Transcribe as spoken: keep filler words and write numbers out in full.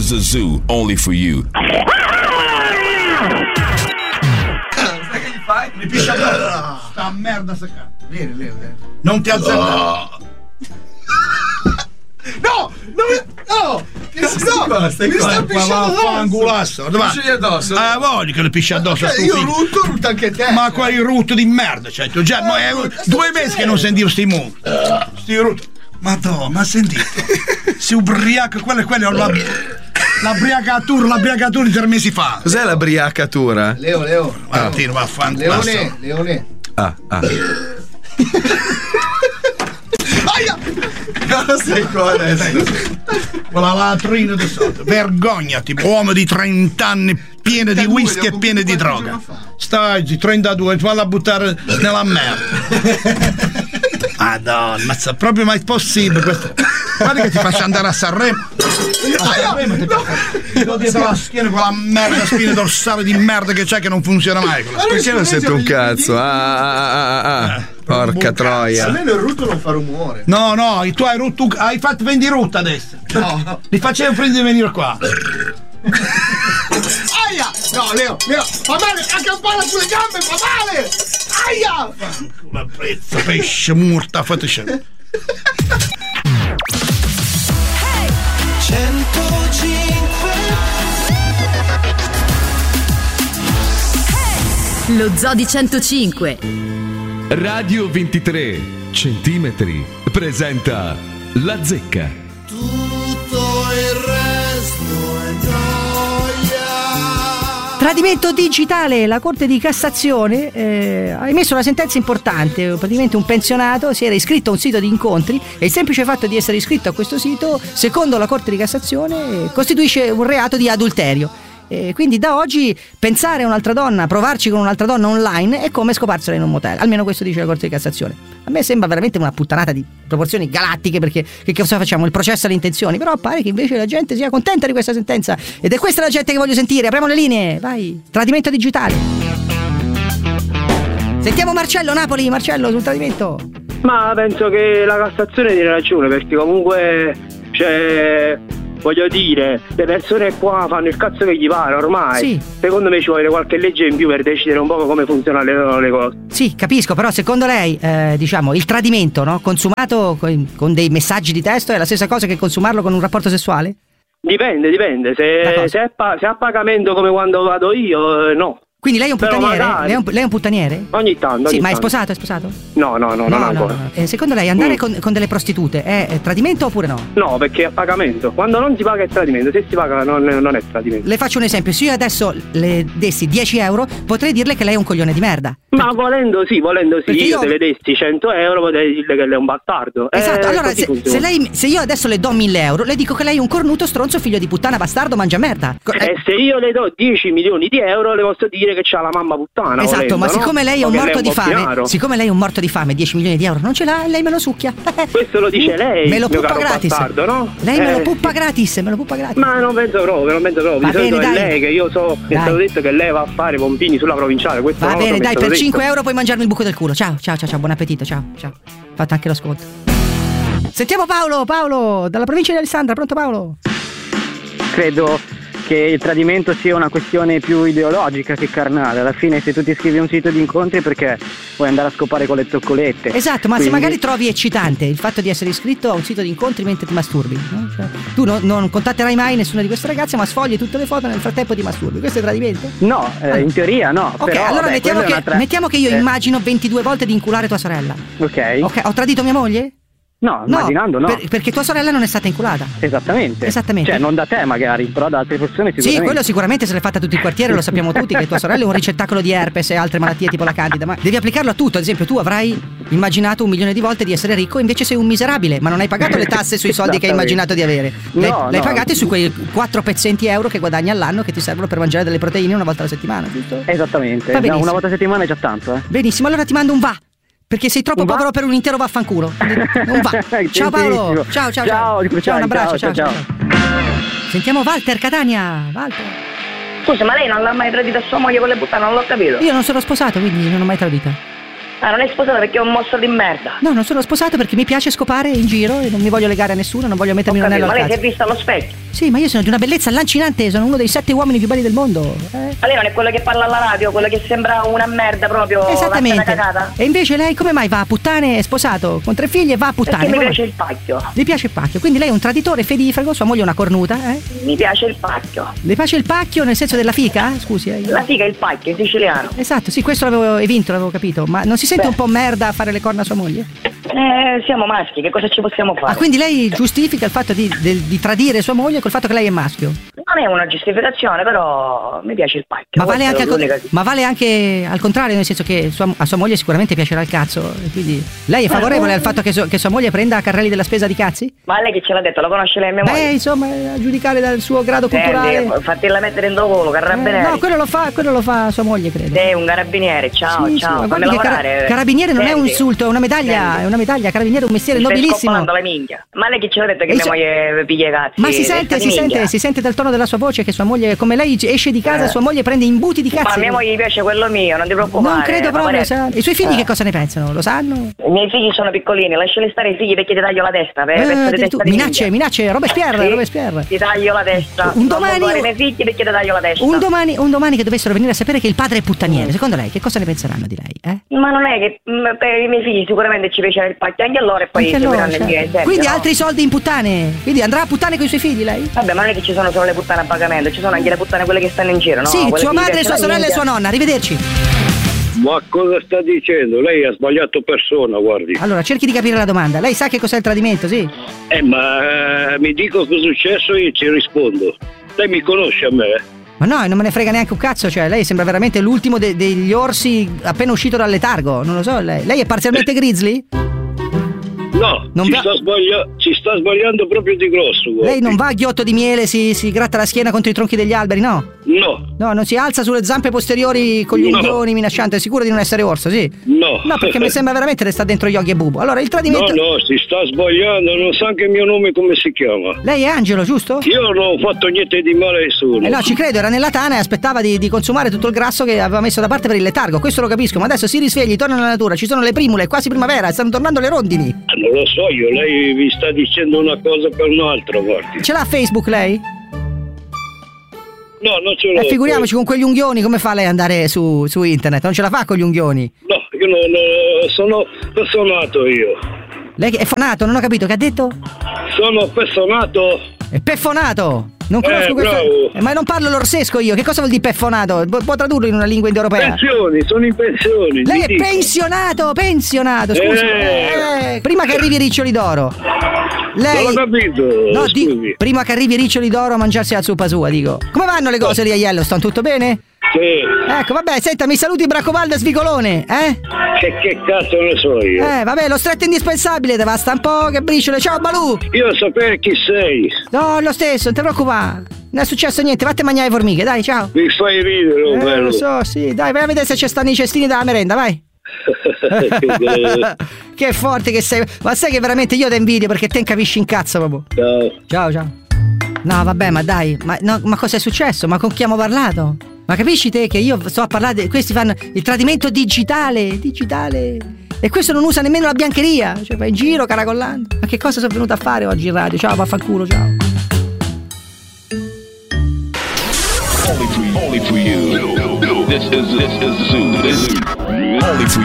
is a zoo only for you. Sai che gli fai? Mi piscia addosso. Sta merda secca. Vieni, vieni, vieni. Non ti azzardare. No! No! Che si no! Stai mi sta pisciando addosso! Dove pisci addosso? Ah, voglio che le pisci addosso. Okay, io rutto, rutto anche te. Ma quali rutto di merda, cioè, tu già, eh, no, è due mesi che non sentivo sti monti. Sti rutto. Madonna, ma sentite? Si ubriaca, quello e quello la, la briacatura, la briacatura di tre mesi fa. Cos'è la briacatura? Leo, Leo. Ah, tiro, vaffanculo. Leone, Leone. Ah, ah. Aia! Cosa sei qua adesso? Con la latrina di sotto. Vergognati, uomo di trenta anni pieno di whisky e pieno di droga. Stai, trentadue, valla a buttare nella merda. Madonna, ma è proprio mai possibile questo? Guarda che ti faccio andare a Sanremo. A Sanremo ti faccio dietro la schiena con la merda, spina dorsale di merda che c'è che non funziona mai. Perché non sento un cazzo? Ah, ah, ah, ah, ah. Porca troia. Almeno il rutto non fa rumore. No, no, tu hai rotto, hai fatto vendi rutta adesso. No. Li facevo prima di venire qua. Aia! No, Leo, Leo, fa male, a campana sulle gambe, fa male! Aia! La prezza, pesce, morta, fate scemo. centocinque Lo Zoo di centocinque Radio ventitré centimetri presenta La Zecca. Tutto il resto è gioia. Tradimento digitale. La Corte di Cassazione eh, ha emesso una sentenza importante. Praticamente un pensionato si era iscritto a un sito di incontri e il semplice fatto di essere iscritto a questo sito, secondo la Corte di Cassazione, costituisce un reato di adulterio. E quindi da oggi pensare a un'altra donna, provarci con un'altra donna online è come scoparsela in un motel. Almeno questo dice la Corte di Cassazione. A me sembra veramente una puttanata di proporzioni galattiche, perché che cosa facciamo? Il processo alle intenzioni. Però pare che invece la gente sia contenta di questa sentenza ed è questa la gente che voglio sentire. Apriamo le linee, vai. Tradimento digitale. Sentiamo Marcello, Napoli. Marcello, sul tradimento. Ma penso che la Cassazione tiene ragione, perché comunque c'è, voglio dire, le persone qua fanno il cazzo che gli pare ormai. Sì. Secondo me ci vuole qualche legge in più per decidere un po' come funzionano le, le cose. Sì, capisco, però secondo lei, eh, diciamo, il tradimento, no, consumato con, con dei messaggi di testo è la stessa cosa che consumarlo con un rapporto sessuale? Dipende, dipende. Se, se, è, pa- se è a pagamento come quando vado io, eh, no. Quindi lei è un Però puttaniere? magari. Lei è un, lei è un puttaniere? Ogni tanto. Sì, ogni ma è tanto. sposato? È sposato? No, no, no, non ancora. no. Eh, secondo lei andare Mm. con, con delle prostitute è, è tradimento oppure no? No, perché è a pagamento. Quando non si paga è tradimento, se si paga non, non è tradimento. Le faccio un esempio, se io adesso le dessi dieci euro potrei dirle che lei è un coglione di merda. Ma volendo sì, volendo sì, Perché io io- se le dessi cento euro potrei dirle che lei è un bastardo. Esatto, Eh, allora così se, funziona. se lei se io adesso le do mille euro le dico che lei è un cornuto, stronzo, figlio di puttana, bastardo, mangia merda. Co- eh, E se io le do dieci milioni di euro le posso dire che c'ha la mamma puttana. Esatto, volendo, ma no? siccome lei è O un che morto di po' fame, chiaro. siccome lei è un morto di fame, dieci milioni di euro non ce l'ha, lei me lo succhia. Questo lo dice lei, Me lo mio puppa caro gratis. bastardo, no? Lei me lo Eh, puppa gratis, me lo puppa gratis. Ma non penso proprio, non penso proprio. Va Di solito bene, è dai. lei che io so, mi è Dai. stato detto che lei va a fare pompini sulla provinciale. Questo Va non lo so, bene, mi è dai, stato per detto. cinque euro puoi mangiarmi il buco del culo. Ciao, ciao, ciao, ciao, buon appetito, ciao, ciao. Fatto anche lo sconto. Sentiamo Paolo, Paolo, dalla provincia di Alessandra, pronto Paolo? Credo che il tradimento sia una questione più ideologica che carnale. Alla fine se tu ti iscrivi a un sito di incontri è perché vuoi andare a scopare con le zoccolette. Esatto, ma Quindi- se magari trovi eccitante il fatto di essere iscritto a un sito di incontri mentre ti masturbi, no? Cioè, tu no- non contatterai mai nessuna di queste ragazze, ma sfogli tutte le foto e nel frattempo ti masturbi. Questo è tradimento? No, eh, in teoria no. Ok, però, allora vabbè, mettiamo, quella che, è una tra- mettiamo che io eh, immagino ventidue volte di inculare tua sorella. Ok. Ok, ho tradito mia moglie? No, immaginando no. per- perché tua sorella non è stata inculata. Esattamente. Esattamente. Cioè non da te magari, però da altre persone sicuramente. Sì, quello sicuramente se l'è fatta tutto il quartiere, lo sappiamo tutti che tua sorella è un ricettacolo di herpes e altre malattie tipo la candida, ma devi applicarlo a tutto. Ad esempio, tu avrai immaginato un milione di volte di essere ricco, invece sei un miserabile, ma non hai pagato le tasse sui soldi che hai immaginato di avere. Le, No, le hai no. pagate su quei quattro pezzenti euro che guadagni all'anno che ti servono per mangiare delle proteine una volta alla settimana, giusto? Esattamente. Va No, benissimo. una volta a settimana è già tanto, eh. Benissimo, allora ti mando un va. Perché sei troppo Un va? povero per un intero vaffanculo. Quindi non va. Ciao Paolo. Gentilissimo. Ciao, ciao, ciao. Ciao, di Ciao, Cruciani, un abbraccio. Ciao, ciao, ciao, ciao. Sentiamo Walter Catania. Walter. Scusa, ma lei non l'ha mai tradita sua moglie con le puttane? Non l'ho capito. Io non sono sposato, quindi non ho mai tradita. Ah, non è sposata perché è un mostro di merda. No, non sono sposato perché mi piace scopare in giro e non mi voglio legare a nessuno, non voglio mettermi Ho un capito, anello ma al lei si è cazzo. vista allo specchio? Sì, ma io sono di una bellezza allancinante, sono uno dei sette uomini più belli del mondo. Eh? Ma lei non è quello che parla alla radio, quello che sembra una merda proprio. Esattamente. Una cagata? E invece lei come mai va a puttane, è sposato, con tre figli e va a puttane? Perché mi Come piace mai? il pacchio. Le piace il pacchio, quindi lei è un traditore fedifrago, sua moglie è una cornuta, eh? Mi piace il pacchio. Le piace il pacchio nel senso della fica? Scusi, eh. La figa è il pacchio, in siciliano. Esatto, sì, questo l'avevo evinto, l'avevo capito, ma non si sente Beh. un po' merda a fare le corna a sua moglie? Eh, siamo maschi, che cosa ci possiamo fare? Ah, quindi lei giustifica il fatto di, del- di tradire sua moglie col fatto che lei è maschio? Non è una giustificazione, però mi piace il pacchio. Ma vale, Questa anche è al, l'unica con- che- ma vale anche al contrario, nel senso che sua- a sua moglie sicuramente piacerà il cazzo. E quindi lei è favorevole al fatto che, su- che sua moglie prenda carrelli della spesa di cazzi? Ma lei che ce l'ha detto? La conosce lei a memoria? Beh, insomma, a giudicare dal suo grado culturale. Senti, fatela mettere in volo, Eh, carabinieri. no, quello lo fa, quello lo fa sua moglie, credo. Sei un carabiniere, ciao, Sì, sì, ciao. ma Fammi guardi che lavorare. cara- carabiniere non è un Senti, insulto, è una medaglia, senti. è una medaglia, carabiniere è un mestiere Mi stai nobilissimo. scoppolando la minchia. Ma lei che ce l'ha detto che E mia so- moglie piglia i cazzi? Ma si Testa sente, di si minchia. sente, si sente dal tono della sua voce che sua moglie, come lei esce di casa, Eh. sua moglie prende imbuti di Ma a cazzi. mia moglie gli piace quello mio, non ti preoccupare. Non credo proprio, amore. sa. I suoi figli Eh. che cosa ne pensano? Lo sanno? I miei figli sono piccolini, lasciali stare i figli perché ti taglio la testa. Per, Eh, pezzo di testa addirittura- di minacce, minchia. minacce, Robespierre, Sì, Robespierre. Ti taglio la testa. Un Non domani- montare i miei figli perché ti taglio la testa. Un domani, un domani che dovessero venire a sapere che il padre è puttaniere, secondo lei che cosa ne penseranno di lei? Eh? Ma non è che mh, per i miei figli sicuramente ci piacerà il pacchio anche a loro e poi Anche loro, seguiranno il certo. mio esempio. Quindi no? altri soldi in puttane. Quindi andrà a puttane con i suoi figli lei? Vabbè, ma non è che ci sono solo le puttane a pagamento, ci sono anche le puttane quelle che stanno in giro, no? sì, Quelle sua che madre, piacciono sua alla sorella e minchia. sua nonna, arrivederci. Ma cosa sta dicendo? Lei ha sbagliato persona, guardi. Allora, cerchi di capire la domanda. Lei sa che cos'è il tradimento, sì? Eh, ma eh, mi dico cosa è successo e io ci rispondo. Lei mi conosce a me? Ma no, non me ne frega neanche un cazzo, cioè lei sembra veramente l'ultimo de- degli orsi appena uscito dal letargo, non lo so, lei. Lei è parzialmente grizzly? No, Non ci, va- sta sbaglia- ci sta sbagliando proprio di grosso, guardi. Lei non va a ghiotto di miele, si, si gratta la schiena contro i tronchi degli alberi, no? No, No, non si alza sulle zampe posteriori con gli No. unghioni minacciante, è sicuro di non essere orso, sì? no. No, perché mi sembra veramente che sta dentro Yogi e Bubo. Allora, il No, tradimento... no, si sta sbagliando, non sa anche il mio nome come si chiama. Lei è Angelo, giusto? Io non ho fatto niente di male a nessuno. Eh no, ci credo, era nella tana e aspettava di, di consumare tutto il grasso che aveva messo da parte per il letargo, questo lo capisco, ma adesso si risvegli, torna nella natura, ci sono le primule, è quasi primavera, stanno tornando le rondini. Non lo so io, lei vi sta dicendo una cosa per un'altra, guardi. Ce l'ha Facebook lei? No, non ce l'ho. Eh, figuriamoci con quegli unghioni, come fa lei ad andare su, su internet? Non ce la fa con gli unghioni. No, io non non- sono personato io. Lei è fonato, non ho capito, che ha detto? Sono personato. È peffonato! Non conosco Eh, questo. bravo. Eh, ma non parlo l'orsesco io, che cosa vuol dire peffonato? Pu- può tradurlo in una lingua indoeuropea? Pensioni, sono in pensione. Lei mi è dica. pensionato, pensionato, scusi. Eh. Eh, prima che arrivi i riccioli d'oro. Lei... Non ho capito, No, di- scusi. prima che arrivi i riccioli d'oro a mangiarsi la zuppa sua, dico. Come vanno le cose lì a Yellowstone? Tutto bene? Sì. Ecco, vabbè, senta, mi saluti Bracovaldo e Svigolone, eh? Che, che cazzo ne so io? Eh, vabbè, lo stretto indispensabile, te basta un po', che briciole. Ciao, Balù! Io sapere chi sei. No, lo stesso, non ti preoccupare. Non è successo niente, vatti a mangiare le formiche, dai, ciao. Mi fai ridere, oh, Eh, bello. lo so, sì, dai, vai a vedere se ci stanno i cestini della merenda, vai. Che forte che sei. Ma sai che veramente io ti invidio perché te ne capisci in cazzo proprio. Ciao. Ciao, ciao. No, vabbè, ma dai, ma, no, ma cosa è successo? Ma con chi abbiamo parlato? Ma capisci te che io sto a parlare di questi fanno il tradimento digitale, digitale. E questo non usa nemmeno la biancheria, cioè va in giro caracollando. Ma che cosa sono venuto a fare oggi in radio? Ciao, vaffanculo, ciao. Only for, only for you. This is this is Zoo. This is only for